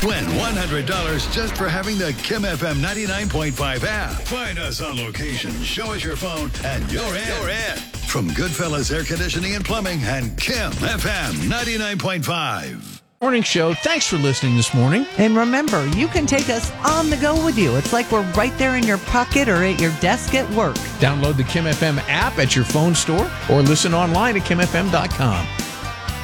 Win $100 just for having the Kim FM 99.5 app. Find us on location, show us your phone, and you're in. From Goodfellas Air Conditioning and Plumbing and Kim FM 99.5. Morning show. Thanks for listening this morning. And remember, you can take us on the go with you. It's like we're right there in your pocket or at your desk at work. Download the Kim FM app at your phone store or listen online at kimfm.com.